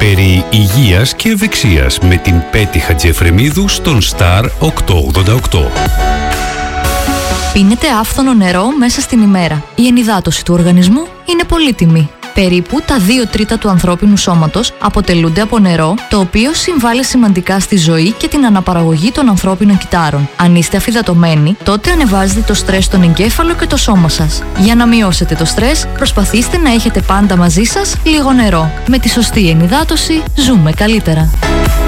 περί υγείας και ευεξίας με την Πέτη Χατζιεφρεμίδου στον Star 888. Πίνετε άφθονο νερό μέσα στην ημέρα. Η ενυδάτωση του οργανισμού είναι πολύτιμη. Περίπου τα 2 τρίτα του ανθρώπινου σώματος αποτελούνται από νερό, το οποίο συμβάλλει σημαντικά στη ζωή και την αναπαραγωγή των ανθρώπινων κυττάρων. Αν είστε αφυδατωμένοι, τότε ανεβάζετε το στρες στον εγκέφαλο και το σώμα σας. Για να μειώσετε το στρες, προσπαθήστε να έχετε πάντα μαζί σας λίγο νερό. Με τη σωστή ενυδάτωση ζούμε καλύτερα.